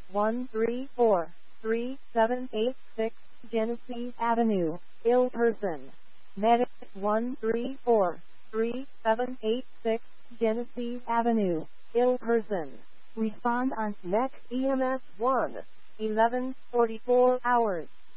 134-3786 Genesee Avenue, ill person. Medic 134-3786 Genesee Avenue, ill person. Respond on next EMS 1. 11:44 hours.